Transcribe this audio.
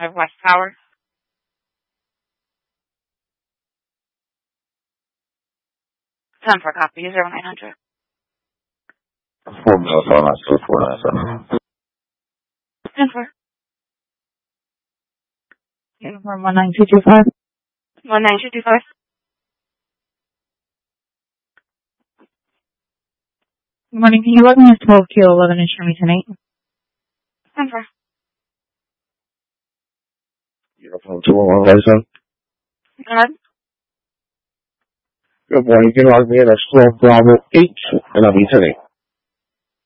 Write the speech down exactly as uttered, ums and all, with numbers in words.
five West Tower. ten for copy, zero nine hundred. Four miles on us, so four nine seven. ten for. Uniform one nine two two five. one nine two two five. Good morning. Can you log me as twelve Q eleven and show me tonight? ten for. Uniform two one one five seven. Go ahead. Good morning. You can log me in as twelve Bravo eight, and I'll be today.